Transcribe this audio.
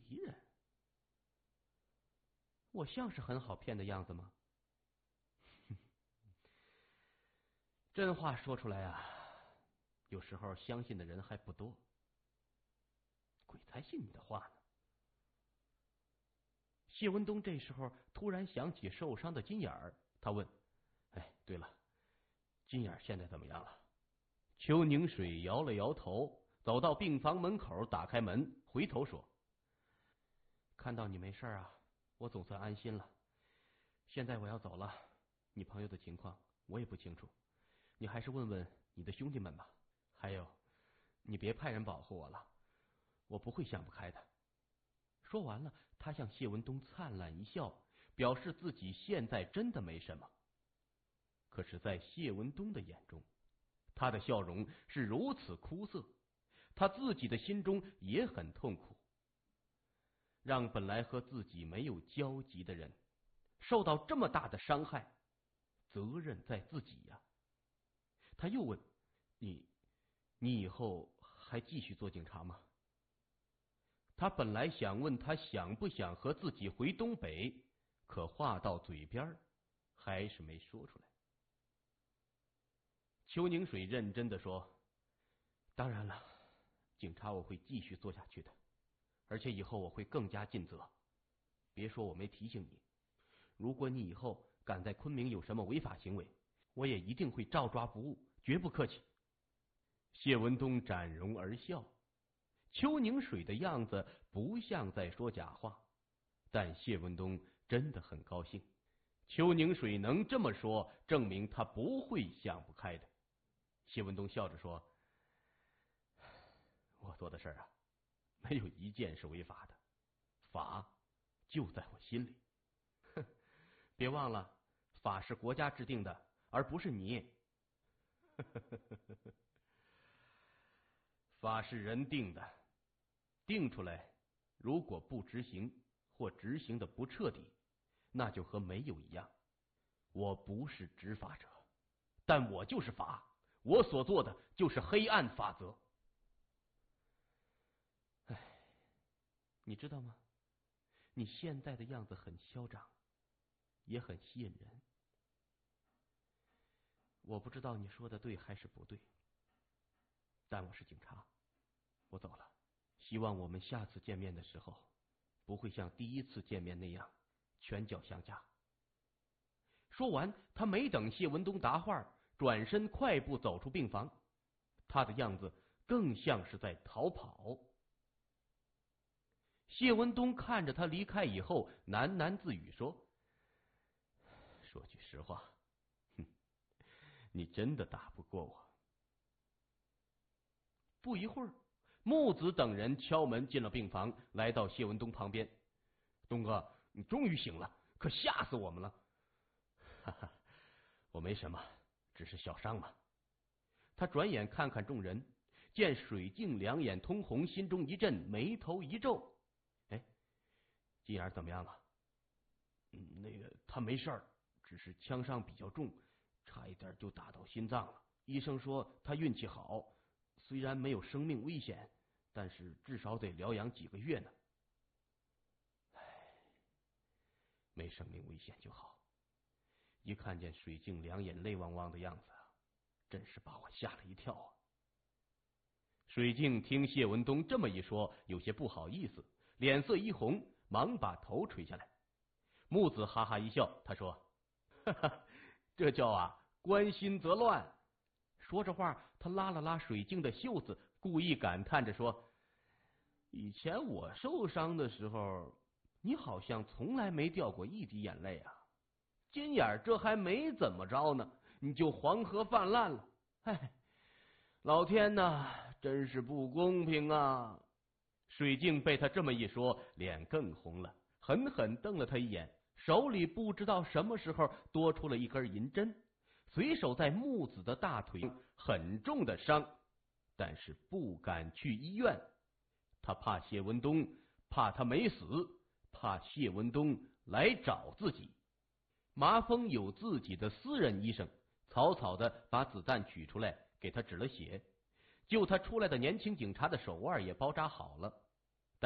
敌人，我像是很好骗的样子吗？真话说出来啊，有时候相信的人还不多，鬼才信你的话呢。谢文东这时候突然想起受伤的金眼儿，他问：“哎，对了，金眼儿现在怎么样了？”邱宁水摇了摇头，走到病房门口，打开门，回头说：“看到你没事啊，我总算安心了。现在我要走了，你朋友的情况我也不清楚，你还是问问你的兄弟们吧。还有，你别派人保护我了，我不会想不开的。”说完了，他向谢文东灿烂一笑，表示自己现在真的没什么。可是，在谢文东的眼中，他的笑容是如此枯涩，他自己的心中也很痛苦。让本来和自己没有交集的人受到这么大的伤害，责任在自己呀。他又问：“你以后还继续做警察吗？”他本来想问他想不想和自己回东北，可话到嘴边还是没说出来。邱宁水认真的说：“当然了，警察我会继续做下去的，而且以后我会更加尽责。别说我没提醒你，如果你以后敢在昆明有什么违法行为，我也一定会照抓不误，绝不客气。”谢文东展容而笑。邱宁水的样子不像在说假话，但谢文东真的很高兴。邱宁水能这么说，证明他不会想不开的。谢文东笑着说：“我做的事啊，没有一件是违法的，法就在我心里。哼，别忘了，法是国家制定的，而不是你。法是人定的，定出来，如果不执行或执行的不彻底，那就和没有一样。我不是执法者，但我就是法，我所做的就是黑暗法则。”哎，你知道吗？你现在的样子很嚣张，也很吸引人。我不知道你说的对还是不对，但我是警察，我走了。希望我们下次见面的时候，不会像第一次见面那样拳脚相加。说完，他没等谢文东答话，转身快步走出病房，他的样子更像是在逃跑。谢文东看着他离开以后，喃喃自语说：“说句实话，你真的打不过我。”不一会儿，木子等人敲门进了病房，来到谢文东旁边。“东哥，你终于醒了，可吓死我们了。”“哈哈，我没什么，只是小伤嘛。”他转眼看看众人，见水镜两眼通红，心中一震，眉头一皱。“哎，金眼怎么样了？”“那个他没事儿，只是枪伤比较重，差一点就打到心脏了。医生说他运气好，虽然没有生命危险，但是至少得疗养几个月呢。”“唉，没生命危险就好。一看见水镜两眼泪汪汪的样子啊，真是把我吓了一跳啊。”水镜听谢文东这么一说，有些不好意思，脸色一红，忙把头垂下来。木子哈哈一笑，他说：“哈哈，这叫关心则乱。”说着话，他拉了拉水镜的袖子，故意感叹着说：“以前我受伤的时候，你好像从来没掉过一滴眼泪啊。金眼这还没怎么着呢，你就黄河泛滥了。哎，老天呐，真是不公平啊！”水镜被他这么一说，脸更红了，狠狠瞪了他一眼，手里不知道什么时候多出了一根银针，随手在木子的大腿很重的伤，但是不敢去医院。他怕谢文东，怕他没死，怕谢文东来找自己。麻风有自己的私人医生，草草的把子弹取出来，给他止了血。救他出来的年轻警察的手腕也包扎好了，